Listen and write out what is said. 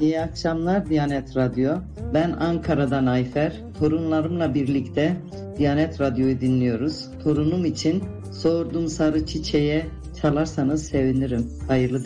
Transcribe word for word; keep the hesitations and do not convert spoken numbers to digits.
İyi akşamlar Diyanet Radyo. Ben Ankara'dan Ayfer. Torunlarımla birlikte Diyanet Radyo'yu dinliyoruz. Torunum için Sordum Sarı Çiçeğe çalarsanız sevinirim. Hayırlı